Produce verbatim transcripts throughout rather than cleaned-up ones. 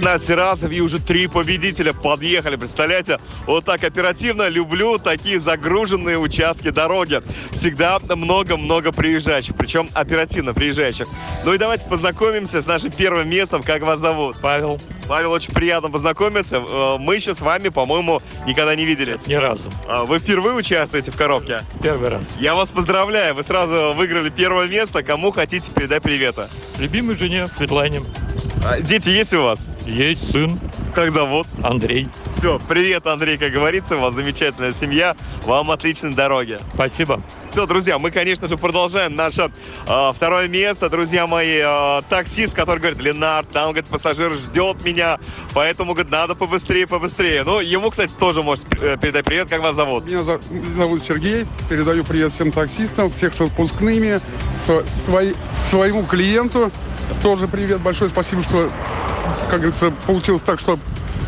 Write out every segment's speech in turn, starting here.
пятнадцать раз, и уже три победителя подъехали. Представляете? Вот так оперативно. Люблю такие загруженные участки дороги. Всегда много-много приезжающих, причем оперативно приезжающих. Ну и давайте познакомимся с нашим первым местом. Как вас зовут? Павел. Павел, очень приятно познакомиться. Мы еще с вами, по-моему, никогда не виделись. Ни разу. Вы впервые участвуете в коробке? Первый раз. Я вас поздравляю. Вы сразу выиграли первое место. Кому хотите передать привета? Любимой жене Светлане. А, дети есть у вас? Есть сын. Как зовут? Андрей. Все, привет, Андрей, как говорится. У вас замечательная семья. Вам отличной дороги. Спасибо. Все, друзья, мы, конечно же, продолжаем наше э, второе место. Друзья мои, э, таксист, который говорит: Ленард, там, говорит, пассажир ждет меня, поэтому, говорит, надо побыстрее, побыстрее. Ну, ему, кстати, тоже можете передать привет. Как вас зовут? Меня зовут Сергей. Передаю привет всем таксистам, всех с отпускными, свои, своему клиенту. Тоже привет, большое спасибо, что, как говорится, получилось так, что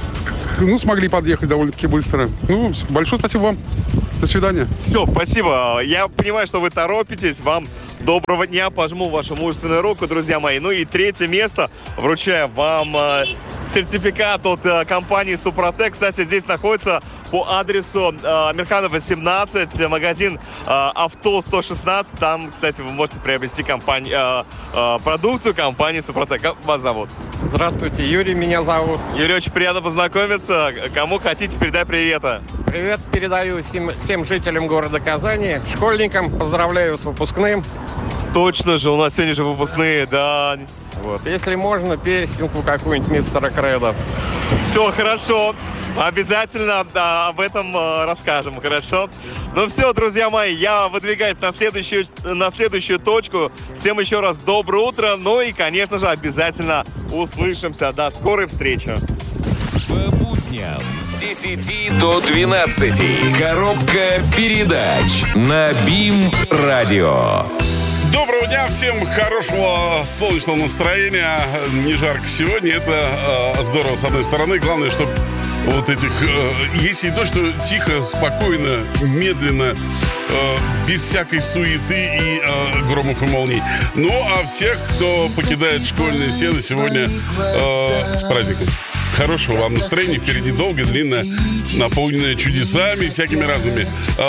ну, смогли подъехать довольно-таки быстро. Ну, большое спасибо вам. До свидания. Все, спасибо. Я понимаю, что вы торопитесь. Вам доброго дня. Пожму вашу мужественную руку, друзья мои. Ну и третье место. Вручаю вам э, сертификат от э, компании Супротек. Кстати, здесь находится по адресу э, Амирханов восемнадцать, магазин э, Авто сто шестнадцать. Там, кстати, вы можете приобрести компанию, э, э, продукцию компании Супротек. Как вас зовут? Здравствуйте, Юрий меня зовут. Юрий, очень приятно познакомиться. Кому хотите, передай привета. Привет передаю всем, всем жителям города Казани, школьникам. Поздравляю с выпускным. Точно же, у нас сегодня же выпускные, да. Вот. Если можно, песенку какую-нибудь мистера Кредо. Все хорошо. Обязательно да, об этом э, расскажем, хорошо? Ну все, друзья мои, я выдвигаюсь на следующую, на следующую точку. Всем еще раз доброе утро. Ну и, конечно же, обязательно услышимся. До скорой встречи. По будням с десяти до двенадцати. Коробка передач на БИМ-радио. Доброго дня, всем хорошего солнечного настроения. Не жарко сегодня, это э, здорово с одной стороны. Главное, чтобы вот этих, э, если и дождь, то тихо, спокойно, медленно, э, без всякой суеты и э, громов и молний. Ну, а всех, кто покидает школьные стены сегодня, э, с праздником. Хорошего вам настроения. Впереди долго, длинно, наполненное чудесами всякими разными.